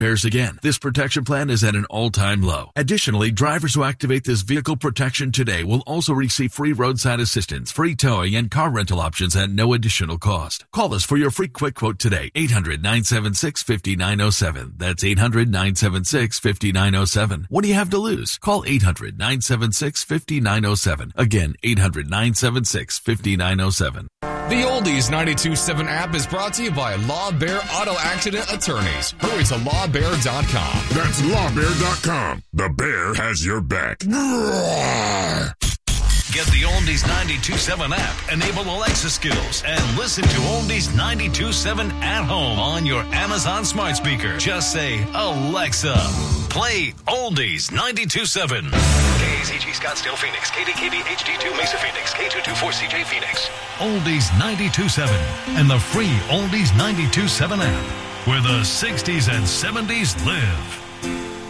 repairs again. This protection plan is at an all-time low. Additionally, drivers who activate this vehicle protection today will also receive free roadside assistance, free towing, and car rental options at no additional cost. Call us for your free quick quote today. 800-976-5907. That's 800-976-5907. What do you have to lose? Call 800-976-5907. Again, 800-976-5907. The Oldies 92.7 app is brought to you by Law Bear Auto Accident Attorneys. Hurry to lawbear.com. That's lawbear.com. The bear has your back. Get the Oldies 92.7 app, enable Alexa skills, and listen to Oldies 92.7 at home on your Amazon smart speaker. Just say, Alexa, play Oldies 92.7. KAZG Scottsdale Phoenix, KDKB HD2 Mesa Phoenix, K224CJ Phoenix. Oldies 92.7 and the free Oldies 92.7 app, where the 60s and 70s live.